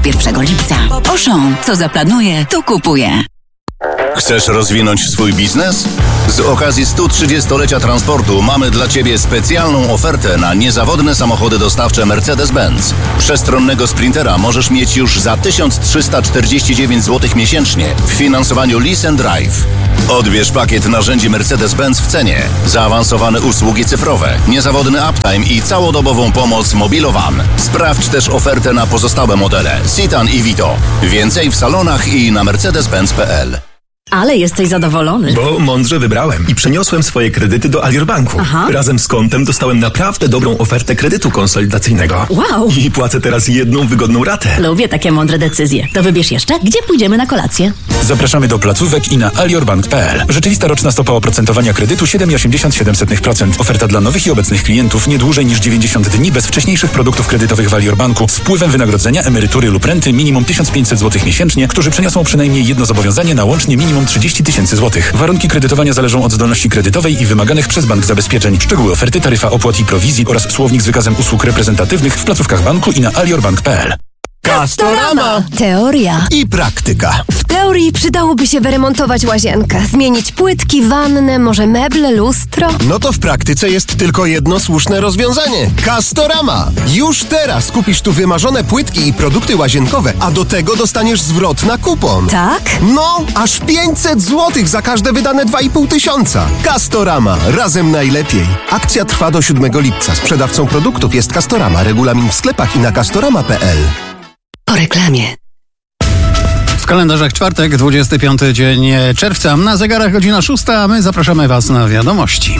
1 lipca. Auchan, co zaplanuje, to kupuje. Chcesz rozwinąć swój biznes? Z okazji 130-lecia transportu mamy dla Ciebie specjalną ofertę na niezawodne samochody dostawcze Mercedes-Benz. Przestronnego Sprintera możesz mieć już za 1349 zł miesięcznie w finansowaniu Lease and Drive. Odbierz pakiet narzędzi Mercedes-Benz w cenie, zaawansowane usługi cyfrowe, niezawodny uptime i całodobową pomoc Mobilowan. Sprawdź też ofertę na pozostałe modele Citan i Vito. Więcej w salonach i na mercedes-benz.pl. Ale jesteś zadowolony. Bo mądrze wybrałem i przeniosłem swoje kredyty do Alior Banku. Razem z kontem dostałem naprawdę dobrą ofertę kredytu konsolidacyjnego. Wow! I płacę teraz jedną wygodną ratę. Lubię takie mądre decyzje. To wybierz jeszcze, gdzie pójdziemy na kolację. Zapraszamy do placówek i na aliorbank.pl. Rzeczywista roczna stopa oprocentowania kredytu 7,87%. Oferta dla nowych i obecnych klientów nie dłużej niż 90 dni bez wcześniejszych produktów kredytowych w Alior Banku z wpływem wynagrodzenia, emerytury lub renty minimum 1500 zł miesięcznie, którzy przeniosą przynajmniej jedno zobowiązanie na łącznie minimum 30 000 złotych. Warunki kredytowania zależą od zdolności kredytowej i wymaganych przez bank zabezpieczeń. Szczegóły oferty, taryfa opłat i prowizji oraz słownik z wykazem usług reprezentatywnych w placówkach banku i na aliorbank.pl. Castorama! Teoria I praktyka. W teorii przydałoby się wyremontować łazienkę, zmienić płytki, wannę, może meble, lustro. No to w praktyce jest tylko jedno słuszne rozwiązanie. Castorama! Już teraz kupisz tu wymarzone płytki i produkty łazienkowe, a do tego dostaniesz zwrot na kupon. Tak? No, aż 500 zł za każde wydane 2500. Castorama. Razem najlepiej. Akcja trwa do 7 lipca. Sprzedawcą produktów jest Castorama. Regulamin w sklepach i na castorama.pl. Po reklamie. W kalendarzach czwartek, 25 dzień czerwca, na zegarach godzina 6, a my zapraszamy Was na wiadomości.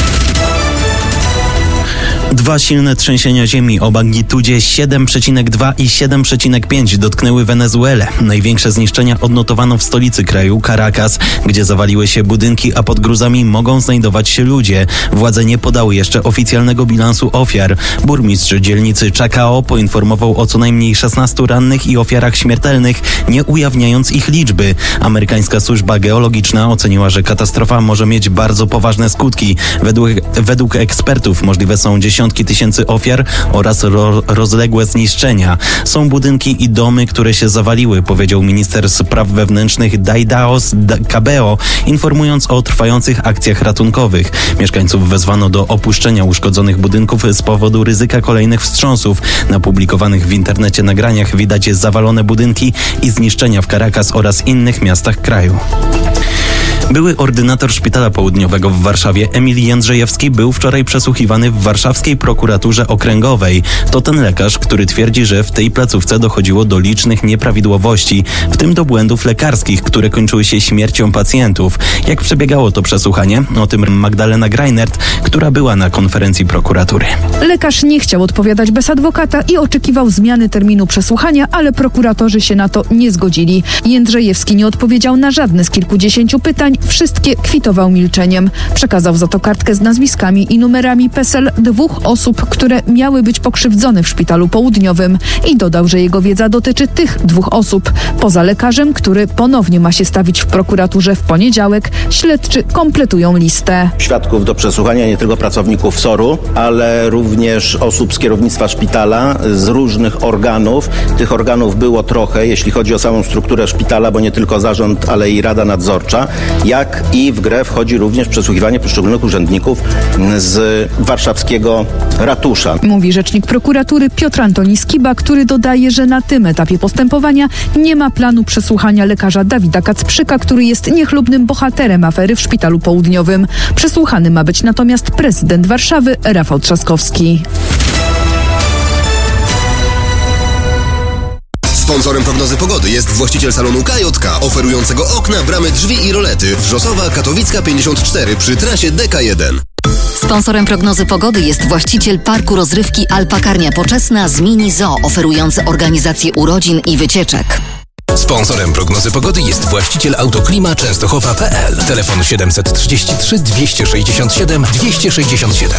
2 silne trzęsienia ziemi o magnitudzie 7,2 i 7,5 dotknęły Wenezuelę. Największe zniszczenia odnotowano w stolicy kraju, Caracas, gdzie zawaliły się budynki, a pod gruzami mogą znajdować się ludzie. Władze nie podały jeszcze oficjalnego bilansu ofiar. Burmistrz dzielnicy Chacao poinformował o co najmniej 16 rannych i ofiarach śmiertelnych, nie ujawniając ich liczby. Amerykańska służba geologiczna oceniła, że katastrofa może mieć bardzo poważne skutki. Według ekspertów możliwe są dziesiątki tysięcy ofiar oraz rozległe zniszczenia. Są budynki i domy, które się zawaliły, powiedział minister spraw wewnętrznych Daidaos Cabello, informując o trwających akcjach ratunkowych. Mieszkańców wezwano do opuszczenia uszkodzonych budynków z powodu ryzyka kolejnych wstrząsów. Na publikowanych w internecie nagraniach widać zawalone budynki i zniszczenia w Caracas oraz innych miastach kraju. Były ordynator Szpitala Południowego w Warszawie Emil Jędrzejewski był wczoraj przesłuchiwany w warszawskiej prokuraturze okręgowej. To ten lekarz, który twierdzi, że w tej placówce dochodziło do licznych nieprawidłowości, w tym do błędów lekarskich, które kończyły się śmiercią pacjentów. Jak przebiegało to przesłuchanie? O tym Magdalena Greinert, która była na konferencji prokuratury. Lekarz nie chciał odpowiadać bez adwokata i oczekiwał zmiany terminu przesłuchania, ale prokuratorzy się na to nie zgodzili. Jędrzejewski nie odpowiedział na żadne z kilkudziesięciu pytań, wszystkie kwitował milczeniem. Przekazał za to kartkę z nazwiskami i numerami PESEL 2 osób, które miały być pokrzywdzone w Szpitalu Południowym i dodał, że jego wiedza dotyczy tych 2 osób. Poza lekarzem, który ponownie ma się stawić w prokuraturze w poniedziałek, śledczy kompletują listę. Świadków do przesłuchania nie tylko pracowników SOR-u, ale również osób z kierownictwa szpitala, z różnych organów. Tych organów było trochę, jeśli chodzi o samą strukturę szpitala, bo nie tylko zarząd, ale i Rada Nadzorcza. Jak i w grę wchodzi również przesłuchiwanie poszczególnych urzędników z warszawskiego ratusza. Mówi rzecznik prokuratury Piotr Antoni Skiba, który dodaje, że na tym etapie postępowania nie ma planu przesłuchania lekarza Dawida Kacprzyka, który jest niechlubnym bohaterem afery w Szpitalu Południowym. Przesłuchany ma być natomiast prezydent Warszawy Rafał Trzaskowski. Sponsorem prognozy pogody jest właściciel salonu KJK, oferującego okna, bramy, drzwi i rolety. Wrzosowa, Katowicka 54 przy trasie DK1. Sponsorem prognozy pogody jest właściciel parku rozrywki Alpakarnia Poczesna z Mini Zoo, oferujący organizację urodzin i wycieczek. Sponsorem prognozy pogody jest właściciel Autoklima Częstochowa.pl. Telefon 733 267 267.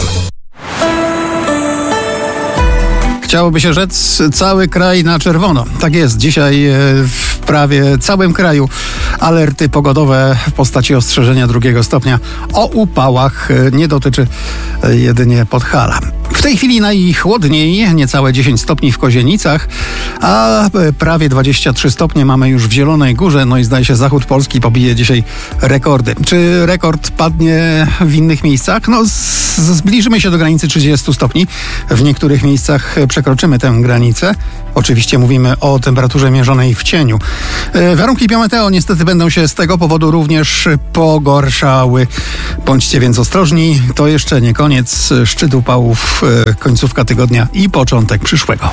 Chciałoby się rzec cały kraj na czerwono. Tak jest, dzisiaj w prawie całym kraju alerty pogodowe w postaci ostrzeżenia 2 stopnia o upałach. Nie dotyczy jedynie Podhala. W tej chwili najchłodniej, niecałe 10 stopni w Kozienicach, a prawie 23 stopnie mamy już w Zielonej Górze. No i zdaje się, zachód Polski pobije dzisiaj rekordy. Czy rekord padnie w innych miejscach? No zbliżymy się do granicy 30 stopni. W niektórych miejscach przekroczymy tę granicę. Oczywiście mówimy o temperaturze mierzonej w cieniu. Warunki biometeo niestety będą się z tego powodu również pogorszały. Bądźcie więc ostrożni. To jeszcze nie koniec. Szczyt upałów, końcówka tygodnia i początek przyszłego.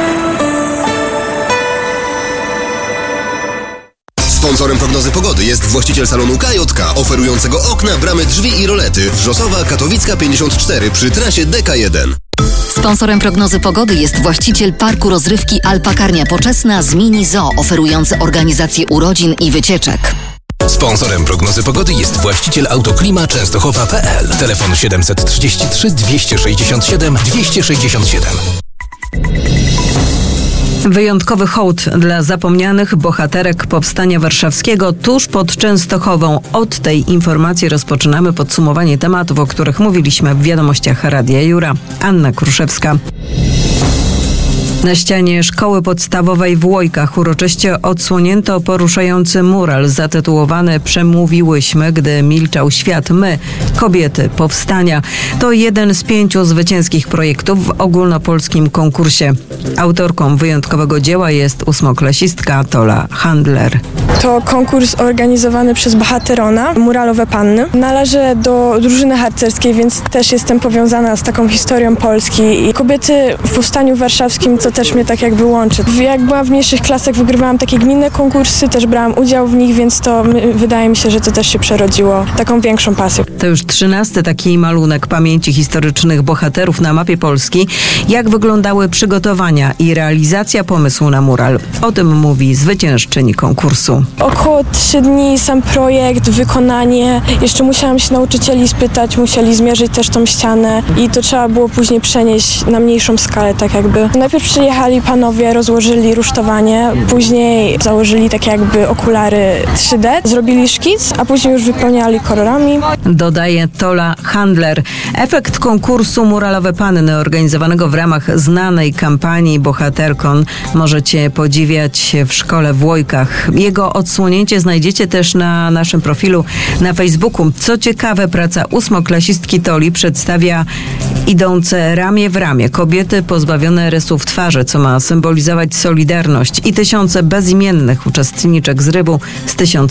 Sponsorem prognozy pogody jest właściciel salonu KJK, oferującego okna, bramy, drzwi i rolety. Wrzosowa, Katowicka 54 przy trasie DK1. Sponsorem prognozy pogody jest właściciel parku rozrywki Alpakarnia Poczesna z Mini Zoo, oferujący organizację urodzin i wycieczek. Sponsorem prognozy pogody jest właściciel Autoklima Częstochowa.pl. Telefon 733 267 267. Wyjątkowy hołd dla zapomnianych bohaterek Powstania Warszawskiego tuż pod Częstochową. Od tej informacji rozpoczynamy podsumowanie tematów, o których mówiliśmy w wiadomościach Radia Jura. Anna Kruszewska. Na ścianie szkoły podstawowej w Łojkach uroczyście odsłonięto poruszający mural zatytułowany „Przemówiłyśmy, gdy milczał świat. My, kobiety powstania”. To jeden z 5 zwycięskich projektów w ogólnopolskim konkursie. Autorką wyjątkowego dzieła jest 8-klasistka Tola Handler. To konkurs organizowany przez Bohaterona, Muralowe Panny. Należę do drużyny harcerskiej, więc też jestem powiązana z taką historią Polski. I kobiety w Powstaniu Warszawskim to też mnie tak jakby łączy. Jak byłam w mniejszych klasach, wygrywałam takie gminne konkursy, też brałam udział w nich, więc to wydaje mi się, że to też się przerodziło taką większą pasją. To już 13. taki malunek pamięci historycznych bohaterów na mapie Polski. Jak wyglądały przygotowania i realizacja pomysłu na mural? O tym mówi zwyciężczyni konkursu. Około 3 dni sam projekt, wykonanie. Jeszcze musiałam się nauczycieli spytać, musieli zmierzyć też tą ścianę i to trzeba było później przenieść na mniejszą skalę, tak jakby. Najpierw przyjechali panowie, rozłożyli rusztowanie, później założyli takie jakby okulary 3D, zrobili szkic, a później już wypełniali kolorami. Dodaje Tola Handler. Efekt konkursu Muralowe Panny organizowanego w ramach znanej kampanii Bohaterkon możecie podziwiać w szkole w Łojkach. Jego odsłonięcie znajdziecie też na naszym profilu na Facebooku. Co ciekawe, praca 8-klasistki Toli przedstawia idące ramię w ramię kobiety pozbawione rysów twarzy, co ma symbolizować solidarność i tysiące bezimiennych uczestniczek zrywu z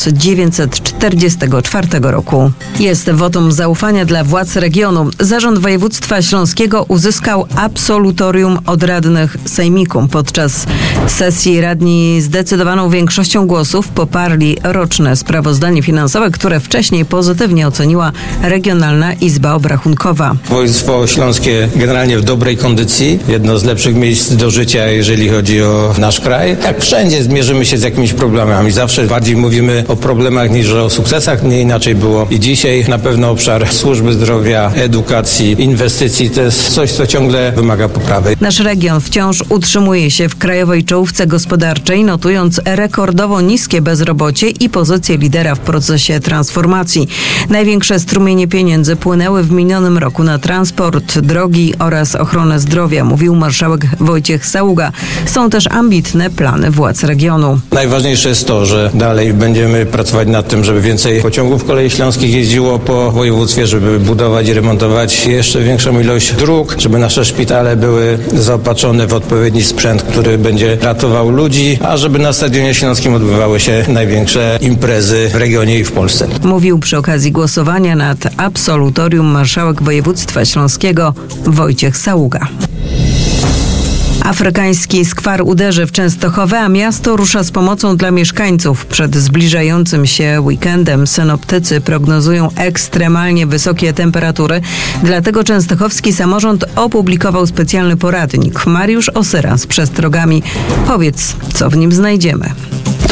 1944 roku. Jest wotum zaufania dla władz regionu. Zarząd Województwa Śląskiego uzyskał absolutorium od radnych sejmiku. Podczas sesji radni zdecydowaną większością głosów poparli roczne sprawozdanie finansowe, które wcześniej pozytywnie oceniła Regionalna Izba Obrachunkowa. Województwo Śląskie generalnie w dobrej kondycji, jedno z lepszych miejsc do życia, jeżeli chodzi o nasz kraj. Jak wszędzie zmierzymy się z jakimiś problemami. Zawsze bardziej mówimy o problemach niż o sukcesach. Nie inaczej było i dzisiaj. Na pewno obszar służby zdrowia, edukacji, inwestycji to jest coś, co ciągle wymaga poprawy. Nasz region wciąż utrzymuje się w krajowej czołówce gospodarczej, notując rekordowo niskie bezrobocie i pozycję lidera w procesie transformacji. Największe strumienie pieniędzy płynęły w minionym roku na transport, drogi oraz ochronę zdrowia, mówił marszałek Wojciech Saługa. Są też ambitne plany władz regionu. Najważniejsze jest to, że dalej będziemy pracować nad tym, żeby więcej pociągów kolei śląskich jeździło po województwie, żeby budować i remontować jeszcze większą ilość dróg, żeby nasze szpitale były zaopatrzone w odpowiedni sprzęt, który będzie ratował ludzi, a żeby na Stadionie Śląskim odbywały się największe imprezy w regionie i w Polsce. Mówił przy okazji głosowania nad absolutorium marszałek województwa śląskiego Wojciech Saługa. Afrykański skwar uderzy w Częstochowę, a miasto rusza z pomocą dla mieszkańców. Przed zbliżającym się weekendem synoptycy prognozują ekstremalnie wysokie temperatury, dlatego częstochowski samorząd opublikował specjalny poradnik. Mariusz Osyra z przestrogami. Powiedz, co w nim znajdziemy.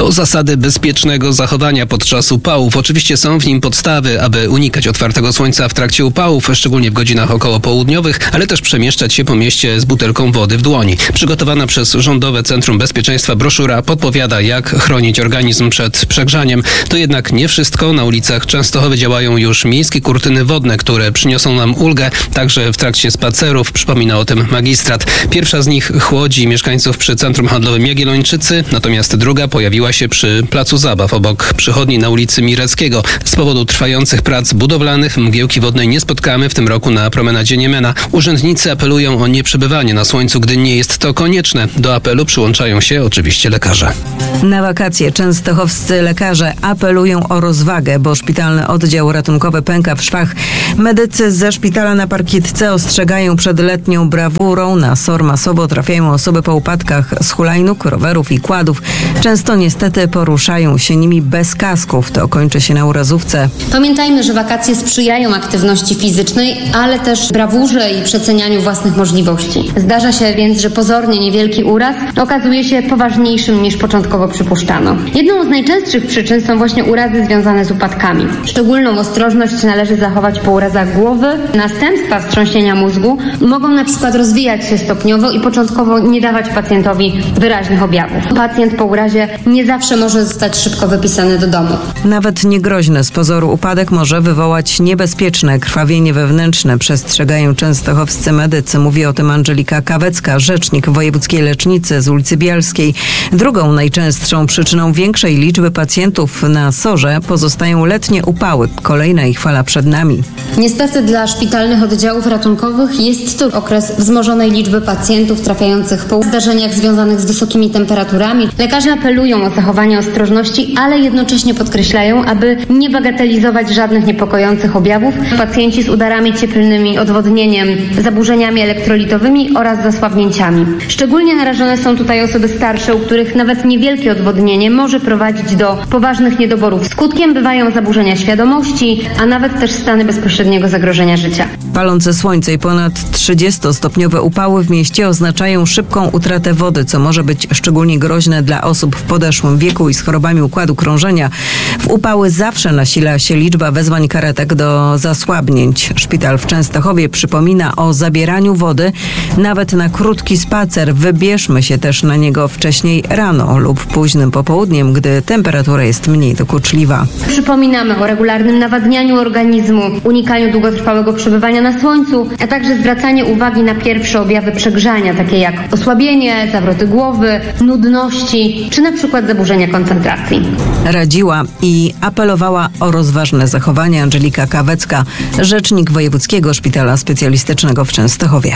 To zasady bezpiecznego zachowania podczas upałów. Oczywiście są w nim podstawy, aby unikać otwartego słońca w trakcie upałów, szczególnie w godzinach okołopołudniowych, ale też przemieszczać się po mieście z butelką wody w dłoni. Przygotowana przez Rządowe Centrum Bezpieczeństwa broszura podpowiada, jak chronić organizm przed przegrzaniem. To jednak nie wszystko. Na ulicach Częstochowy działają już miejskie kurtyny wodne, które przyniosą nam ulgę także w trakcie spacerów. Przypomina o tym magistrat. Pierwsza z nich chłodzi mieszkańców przy Centrum Handlowym Jagiellończycy, natomiast druga pojawiła się przy Placu Zabaw obok przychodni na ulicy Mireckiego. Z powodu trwających prac budowlanych mgiełki wodnej nie spotkamy w tym roku na promenadzie Niemena. Urzędnicy apelują o nieprzebywanie na słońcu, gdy nie jest to konieczne. Do apelu przyłączają się oczywiście lekarze. Na wakacje częstochowscy lekarze apelują o rozwagę, bo szpitalny oddział ratunkowy pęka w szwach. Medycy ze szpitala na Parkitce ostrzegają przed letnią brawurą. Na SOR masowo trafiają osoby po upadkach z hulajnóg, rowerów i kładów. Często niestety poruszają się nimi bez kasków. To kończy się na urazówce. Pamiętajmy, że wakacje sprzyjają aktywności fizycznej, ale też brawurze i przecenianiu własnych możliwości. Zdarza się więc, że pozornie niewielki uraz okazuje się poważniejszym niż początkowo przypuszczano. Jedną z najczęstszych przyczyn są właśnie urazy związane z upadkami. Szczególną ostrożność należy zachować po urazach głowy. Następstwa wstrząsienia mózgu mogą na przykład rozwijać się stopniowo i początkowo nie dawać pacjentowi wyraźnych objawów. Pacjent po urazie nie zawsze może zostać szybko wypisany do domu. Nawet niegroźny z pozoru upadek może wywołać niebezpieczne krwawienie wewnętrzne, przestrzegają częstochowscy medycy. Mówi o tym Angelika Kawecka, rzecznik wojewódzkiej lecznicy z ulicy Bialskiej. Drugą najczęstszą przyczyną większej liczby pacjentów na SOR-ze pozostają letnie upały. Kolejna ich fala przed nami. Niestety dla szpitalnych oddziałów ratunkowych jest to okres wzmożonej liczby pacjentów trafiających po zdarzeniach związanych z wysokimi temperaturami. Lekarze apelują o zachowanie ostrożności, ale jednocześnie podkreślają, aby nie bagatelizować żadnych niepokojących objawów. Pacjenci z udarami cieplnymi, odwodnieniem, zaburzeniami elektrolitowymi oraz zasłabnięciami. Szczególnie narażone są tutaj osoby starsze, u których nawet niewielkie odwodnienie może prowadzić do poważnych niedoborów. Skutkiem bywają zaburzenia świadomości, a nawet też stany bezpośredniego zagrożenia życia. Palące słońce i ponad 30-stopniowe upały w mieście oznaczają szybką utratę wody, co może być szczególnie groźne dla osób w podeszłym wieku i z chorobami układu krążenia. W upały zawsze nasila się liczba wezwań karetek do zasłabnięć. Szpital w Częstochowie przypomina o zabieraniu wody nawet na krótki spacer. Wybierzmy się też na niego wcześniej rano lub późnym popołudniem, gdy temperatura jest mniej dokuczliwa. Przypominamy o regularnym nawadnianiu organizmu, unikaniu długotrwałego przebywania na słońcu, a także zwracanie uwagi na pierwsze objawy przegrzania, takie jak osłabienie, zawroty głowy, nudności czy na przykład zaburzenia koncentracji. Radziła i apelowała o rozważne zachowanie Angelika Kawecka, rzecznik Wojewódzkiego Szpitala Specjalistycznego w Częstochowie.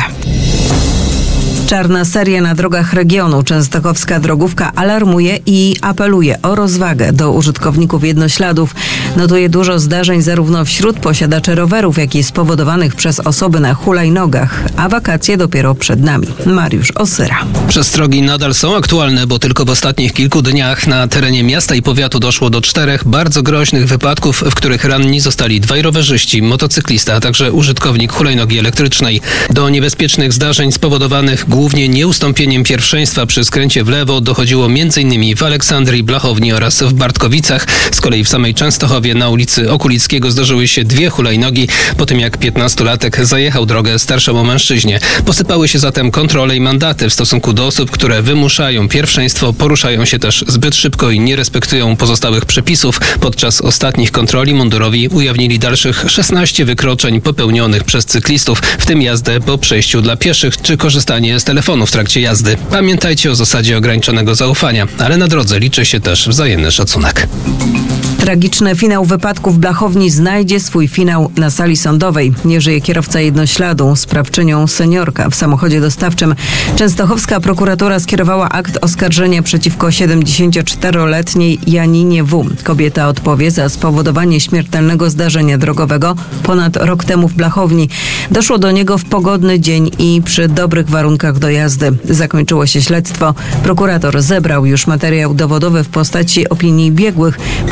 Czarna seria na drogach regionu. Częstochowska drogówka alarmuje i apeluje o rozwagę do użytkowników jednośladów. Notuje dużo zdarzeń zarówno wśród posiadaczy rowerów, jak i spowodowanych przez osoby na hulajnogach, a wakacje dopiero przed nami. Mariusz Osyra. Przestrogi nadal są aktualne, bo tylko w ostatnich kilku dniach na terenie miasta i powiatu doszło do 4 bardzo groźnych wypadków, w których ranni zostali 2 rowerzyści, motocyklista, a także użytkownik hulajnogi elektrycznej. Do niebezpiecznych zdarzeń spowodowanych głównie nieustąpieniem pierwszeństwa przy skręcie w lewo dochodziło m.in. w Aleksandrii, Blachowni oraz w Bartkowicach. Z kolei w samej Częstochowie na ulicy Okulickiego zdarzyły się 2 hulajnogi po tym, jak 15-latek zajechał drogę starszemu mężczyźnie. Posypały się zatem kontrole i mandaty w stosunku do osób, które wymuszają pierwszeństwo, poruszają się też zbyt szybko i nie respektują pozostałych przepisów. Podczas ostatnich kontroli mundurowi ujawnili dalszych 16 wykroczeń popełnionych przez cyklistów, w tym jazdę po przejściu dla pieszych czy korzystanie z telefonu w trakcie jazdy. Pamiętajcie o zasadzie ograniczonego zaufania, ale na drodze liczy się też wzajemny szacunek. Tragiczny finał wypadku w Blachowni znajdzie swój finał na sali sądowej. Nie żyje kierowca jednośladu, sprawczynią seniorka w samochodzie dostawczym. Częstochowska prokuratura skierowała akt oskarżenia przeciwko 74-letniej Janinie W. Kobieta odpowie za spowodowanie śmiertelnego zdarzenia drogowego ponad rok temu w Blachowni. Doszło do niego w pogodny dzień i przy dobrych warunkach do jazdy. Zakończyło się śledztwo. Prokurator zebrał już materiał dowodowy w postaci opinii biegłych. Pod kołami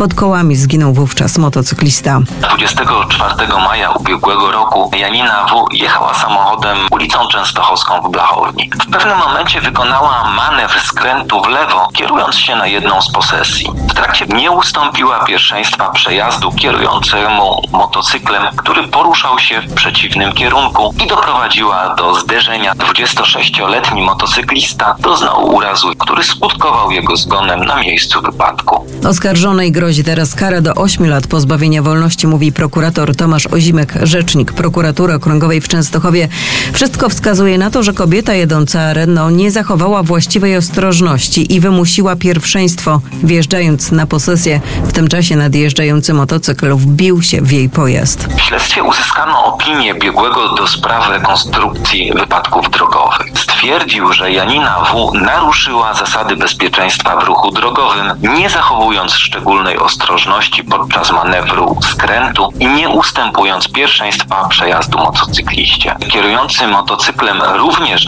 drzewami zginął wówczas motocyklista. 24 maja ubiegłego roku Janina W. jechała samochodem ulicą Częstochowską w Blachowni. W pewnym momencie wykonała manewr skrętu w lewo, kierując się na jedną z posesji. W trakcie nie ustąpiła pierwszeństwa przejazdu kierującemu motocyklem, który poruszał się w przeciwnym kierunku i doprowadziła do zderzenia. 26-letni motocyklista doznał urazu, który skutkował jego zgonem na miejscu wypadku. Oskarżonej grozi teraz kara do 8 lat pozbawienia wolności, mówi prokurator Tomasz Ozimek, rzecznik prokuratury okręgowej w Częstochowie. Wszystko wskazuje na to, że kobieta jedąca Renault nie zachowała właściwej ostrożności i wymusiła pierwszeństwo, wjeżdżając na posesję. W tym czasie nadjeżdżający motocykl wbił się w jej pojazd. W śledztwie uzyskano opinię biegłego do spraw rekonstrukcji wypadków drogowych. Stwierdził, że Janina W. naruszyła zasady bezpieczeństwa w ruchu drogowym, nie zachowując szczególnej ostrożności podczas manewru skrętu i nie ustępując pierwszeństwa przejazdu motocykliście. Kierujący motocyklem również